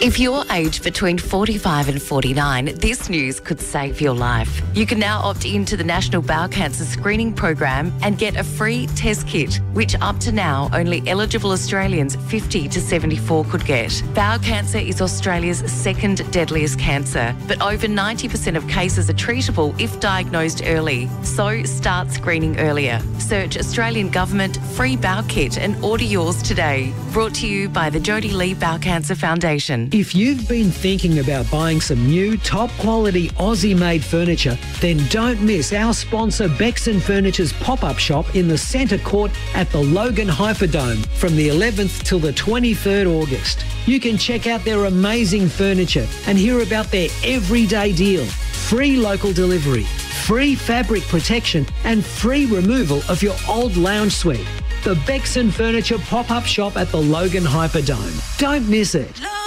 If you're aged between 45 and 49, this news could save your life. You can now opt into the National Bowel Cancer Screening Program and get a free test kit, which up to now only eligible Australians 50 to 74 could get. Bowel cancer is Australia's second deadliest cancer, but over 90% of cases are treatable if diagnosed early. So start screening earlier. Search Australian Government Free Bowel Kit and order yours today. Brought to you by the Jodie Lee Bowel Cancer Foundation. If you've been thinking about buying some new, top-quality Aussie-made furniture, then don't miss our sponsor Bexon Furniture's pop-up shop in the Centre Court at the Logan Hyperdome from the 11th till the 23rd August. You can check out their amazing furniture and hear about their everyday deal. Free local delivery, free fabric protection and free removal of your old lounge suite. The Bexon Furniture pop-up shop at the Logan Hyperdome. Don't miss it.